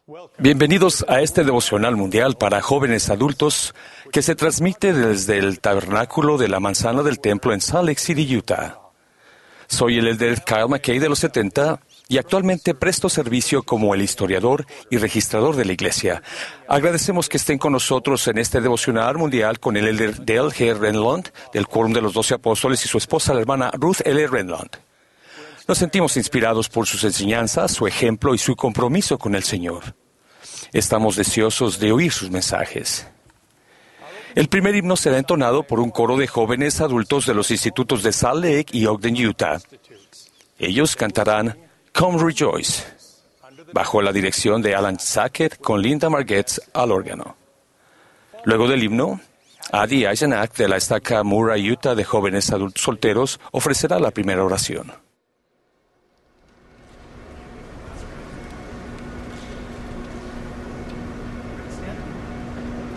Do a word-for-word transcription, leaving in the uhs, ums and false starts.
Bienvenidos a este devocional mundial para jóvenes adultos que se transmite desde el tabernáculo de la manzana del templo en Salt Lake City, Utah. Soy el elder Kyle McKay de los setenta y actualmente presto servicio como el historiador y registrador de la iglesia. Agradecemos que estén con nosotros en este devocional mundial con el elder Dale G. Renlund del Quórum de los Doce Apóstoles y su esposa, la hermana Ruth L. Renlund. Nos sentimos inspirados por sus enseñanzas, su ejemplo y su compromiso con el Señor. Estamos deseosos de oír sus mensajes. El primer himno será entonado por un coro de jóvenes adultos de los institutos de Salt Lake y Ogden, Utah. Ellos cantarán Come Rejoice, bajo la dirección de Alan Sackett con Linda Margetts al órgano. Luego del himno, Adi Eisenach de la estaca Murray, Utah de jóvenes adultos solteros ofrecerá la primera oración.